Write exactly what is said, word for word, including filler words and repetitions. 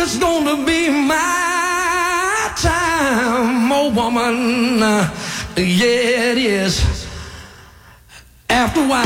it's gonna be my time, oh woman. Uh, yeah, it is. After a while.